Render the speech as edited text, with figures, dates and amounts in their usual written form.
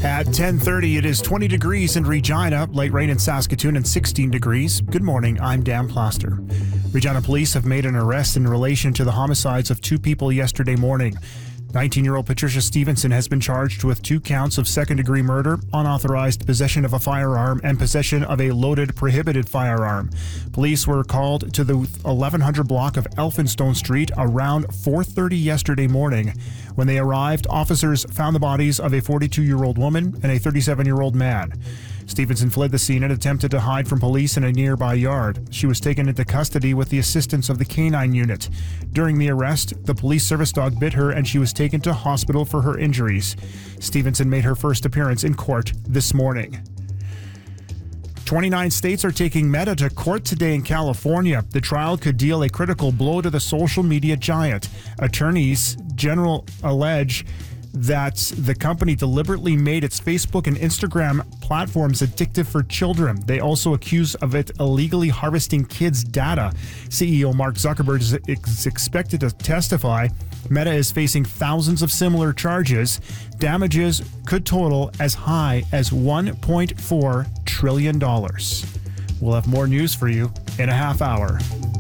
At 10:30, it is 20 degrees in Regina, light rain in Saskatoon, and 16 degrees. Good morning, I'm Dan Plaster. Regina police have made an arrest in relation to the homicides of two people yesterday morning. 19-year-old Patricia Stevenson has been charged with 2 counts of second-degree murder, unauthorized possession of a firearm, and possession of a loaded, prohibited firearm. Police were called to the 1100 block of Elphinstone Street around 4:30 yesterday morning. When they arrived, officers found the bodies of a 42-year-old woman and a 37-year-old man. Stevenson fled the scene and attempted to hide from police in a nearby yard. She was taken into custody with the assistance of the canine unit. During the arrest, the police service dog bit her and she was taken to hospital for her injuries. Stevenson made her first appearance in court this morning. 29 states are taking Meta to court today in California. The trial could deal a critical blow to the social media giant. Attorneys general allege that the company deliberately made its Facebook and Instagram platforms addictive for children. They also accuse of it illegally harvesting kids' data. CEO Mark Zuckerberg is expected to testify. Meta is facing thousands of similar charges. Damages could total as high as $1.4 trillion. We'll have more news for you in a half hour.